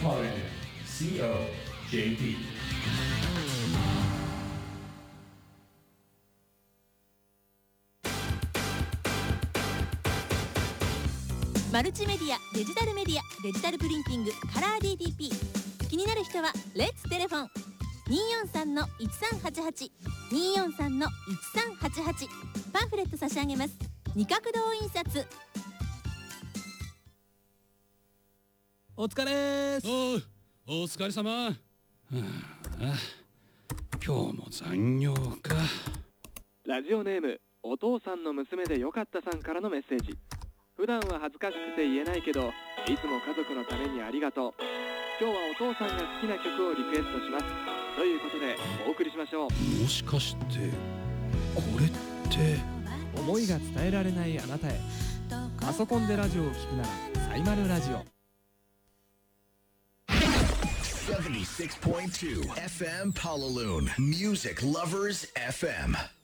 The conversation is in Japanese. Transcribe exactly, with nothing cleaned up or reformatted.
Metropolitan シーオージェーピー。 マルチメディア、デジタルメディア、デジタルプリンティング、カラー ディーティーピー。 気になる人はレッツテレフォン にーよんさんのいちさんはちはち にーよんさんのいちさんはちはち。 パンフレット差し上げます。二角堂印刷。 お疲れーす。 おう、お疲れ様。はあ、今日も残業か。 ラジオネームお父さんの娘でよかったさんからのメッセージ。普段は恥ずかしくて言えないけど、いつも家族のためにありがとう。今日はお父さんが好きな曲をリクエストします。ということでお送りしましょう。 もしかしてこれって思いが伝えられないあなたへ。パソコンでラジオを聞くならサイマルラジオ。 seventy-six point two エフエム Palaloon Music Lovers エフエム